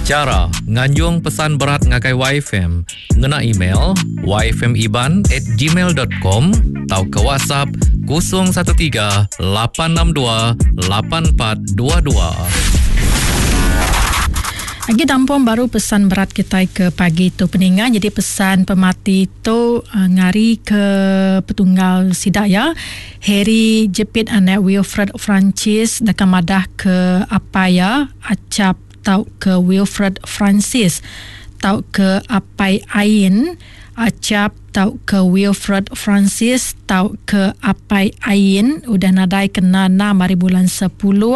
Cara nganjung pesan berat ngagai YFM, ngena email yfmiban@gmail.com atau ke WhatsApp 013-862-8422. Lagi dampung baru pesan berat kita ke pagi tu peningan. Jadi pesan pemati tu ngari ke petunggal sidak ya. Harry jepit anak Wilfred Francis dekat madah ke apa ya. Acap tau ke Wilfred Francis. Tau ke apai ain. Acap tau ke Wilfred Francis, tau ke apai ain, udah nadai kena 6 hari bulan 10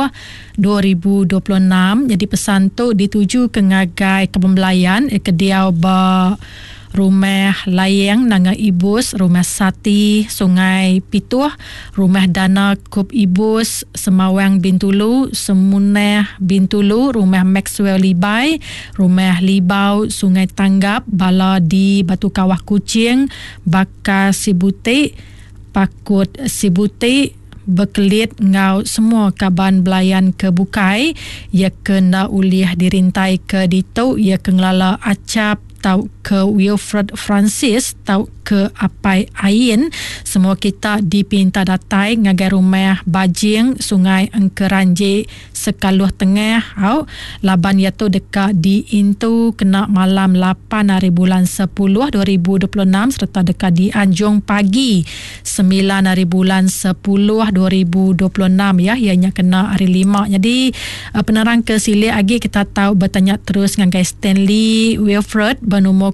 2026. Jadi pesan tu dituju ke ngagai kepembelayan ke dia ba rumah layang nanga ibus, rumah sati Sungai Pituah, rumah dana Kup Ibus Semawang Bintulu, Semuneh Bintulu, rumah Maxwell Libai, rumah Libau Sungai Tanggap, bala di Batu Kawah Kucing, Baka Sibuti, Pakut Sibuti, Bekelit ngau semua kaban belayan ke Bukai, ia kena uliah dirintai ke Dito, ia kengelala acap tau ke Wilfred Francis, tau ke apai ain. Semua kita dipinta datai ngagai rumah Bajing Sungai Engkeranje Sekaluh Tengah au laban iaitu dekat di Intu kena malam 8 hari bulan 10 2026 serta dekat di Anjung pagi 9 hari bulan 10 2026 ya, ianya kena hari 5. Jadi penerang ke sili lagi kita tahu bertanya terus ngagai Stanley Wilfred bernomor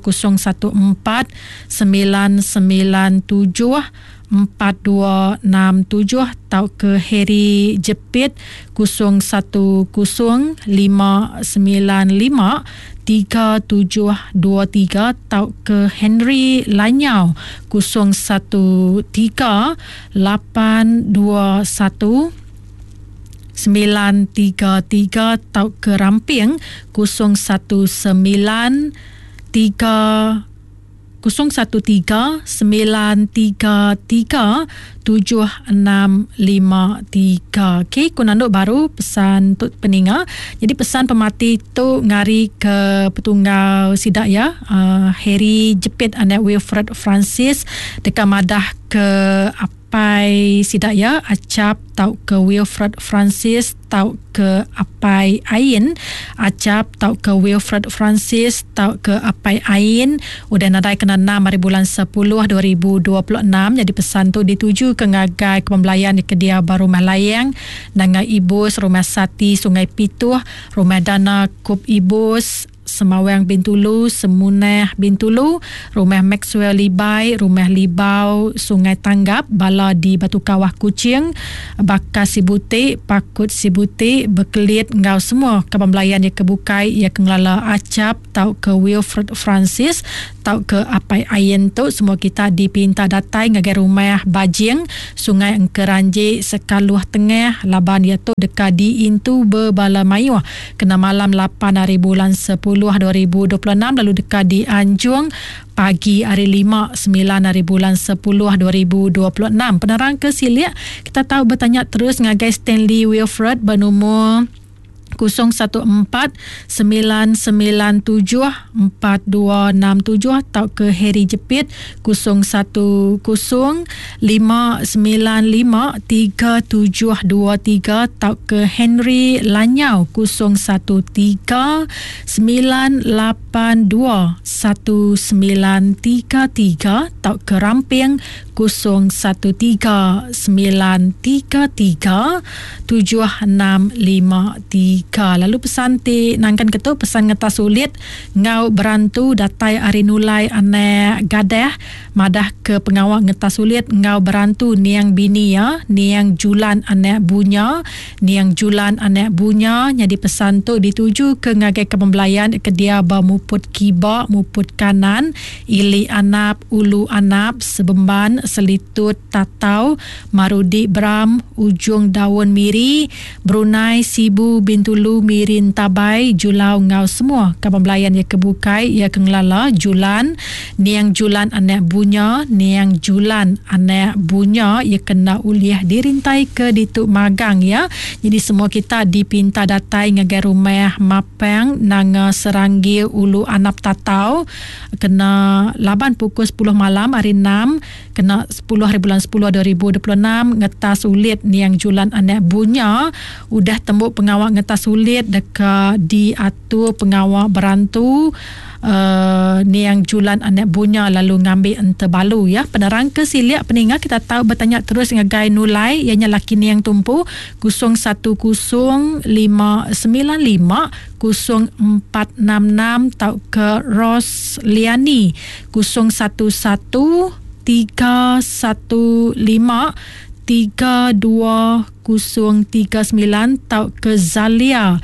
014974267 tau ke Harry Jepit 0115953723 tau ke Henry Lanyau 013821 933 tau ke Ramping 013-933-7653. Okey, kunanduk baru pesan tu peninga. Jadi pesan pemati tu ngari ke petunggal sidak ya. Harry jepit anak Wilfred Francis dekat madah ke apai sidak ya. Acap tau ke Wilfred Francis, tau ke apai ain. Acap tau ke Wilfred Francis, tau ke apai ain. Udah nadai kena 6 hari bulan 10 2026. Jadi pesan tu dituju ke ngagai kepembelayan di kedia baru rumah layang dengan Ibus Rumah Sati Sungai Pituah, rumah dana Kup Ibus Semawang Bintulu, Semuneh Bintulu, rumah Maxwell Libai, rumah Libau Sungai Tanggap, bala di Batu Kawah Kucing, Baka Sibuti, Pakut Sibuti, Bekelit ngau semua kepembelayan dia kebukai, ia kengelala acap tau ke Wilfred Francis, tau ke apai ain tu. Semua kita dipinta datai ngagai rumah Bajing Sungai Engkeranje Sekaluh Tengah, laban dia tu dekat di Intu Bebala Mayuh kena malam 8 hari bulan 10 2026, lalu dekat di Anjung pagi hari 5 9 hari bulan 10 2026. Penerang ke Silia kita tahu bertanya terus ngagai Stanley Wilfred bernomor 0149974267 tau ke Harry Jepit 0115953723 tau ke Henry Lanyau 0139821933 tau ke Ramping 0139337653. Lalu pesan ti nangkan ketu pesan ngeta sulit ngau berantu datai arinulai anak gadah madah ke pengawal ngeta sulit ngau berantu niang bini ya, niang julan anak bunya, niang julan anak bunya. Jadi pesan tu dituju ke ngagai kepembelayan ke dia ba muput kiba muput kanan, ili anap ulu anap sebemban selitut tatau marudi bram ujung daun miri Brunei Sibu Bintu Bintulu Mirin Tabai Julau ngau semua kabamblayan ya kebukai ya kenglala Julan niang Julan anak bunya niang Julan anak bunya ya kena uliah dirintai ke dituk magang ya. Jadi semua kita dipinta datai ngagai rumah mapang nang Seranggi Ulu Anap Tatau kena laban pukul 10 malam hari 6 kena 10 hari bulan 10 2026 ngetas ulit niang Julan anak bunya udah tembuk pengawal ngetas ulit dekat diatur pengawal berantu niang Julan anak bunya lalu ngambil ente balu ya. Penerang ke siliak peningat kita tahu bertanya terus ngagai nulai ianya laki niang tumpu 010595 0466 tau ke Rosliani 011315 32039 tau ke Zalia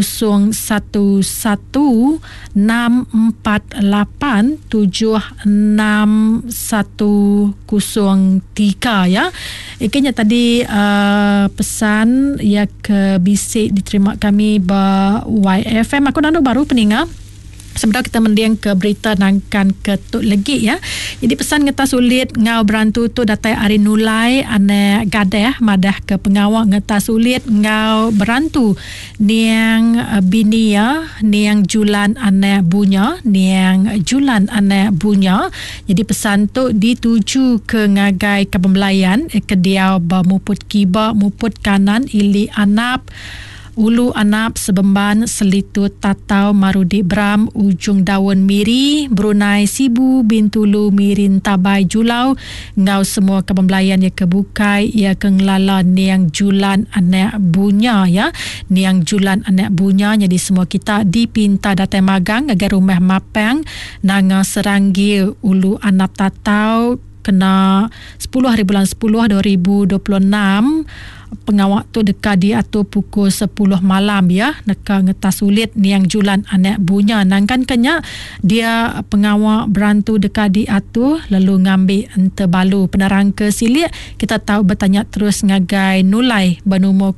0114487610 ya. Ikannya tadi pesan ya ke bisik diterima kami ba YFM. Aku nak baru peningat sebentar kita mendiang ke berita nangkan ketuk legi ya. Jadi pesan ngetas ulit ngau berantu tu datai hari nulai ane gadah madah ke pengawal ngetas ulit ngau berantu niang bini ya niang Julan ane bunya niang Julan ane bunya. Jadi pesan tu dituju ke ngagai kabembelayan ke dia muput kiba muput kanan ili anap Ulu Anap Sebemban Selitut Tatau Marudi Bram Ujung Daun Miri Brunei Sibu Bintulu Mirin Tabai Julau ngau semua kabembelayan ya kebukai ya kenglala niang Julan anak bunya ya niang Julan anak bunya. Jadi semua kita dipinta datai magang agar rumah mapang nang Seranggi Ulu Anap Tatau kena 10 hari bulan 10 2026 pengawal tu dekat diatur pukul 10 malam ya dekat ngetas ulit niang Julan anak bunya nangkan kenya dia pengawal berantu dekat diatur lalu ngambil ente balu. Penerang ke silik kita tahu bertanya terus ngagai nulai bernomor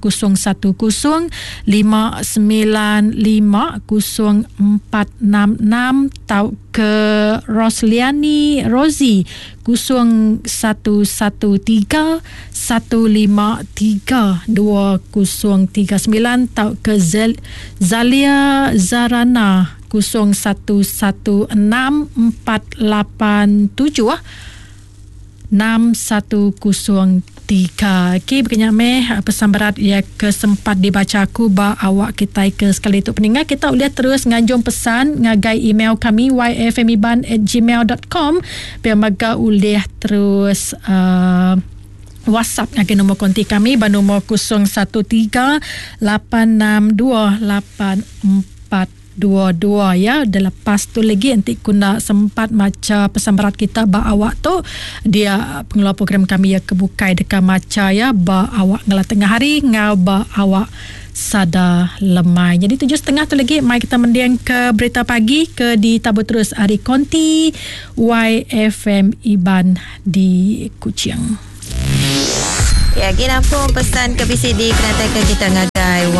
0105950466 tau ke Rosliani Rozi 0113153239 tau ke Zalia Zarana 0114876103. Okey, berkenyak pesan berat ya kesempat dibaca aku ba awak kita ke sekali tu peningat kita boleh terus nganjung pesan ngagai email kami yfmiban@gmail.com biar maga boleh terus WhatsApp ngagai nombor konti kami ba nombor 0138628422 ya. Dah lepas tu lagi nanti kuna sempat maca pesan berat kita ba awak tu dia pengeluar program kami ya kebukai dekat maca ya ba awak ngala tengah hari ngau ba awak sada lemai. Jadi 7.30 tu lagi mai kita mendiang ke berita pagi ke ditabur terus Ari Konti YFM Iban di Kuching. Ya, kita pun pesan ke PCD kena tekan kita ngagai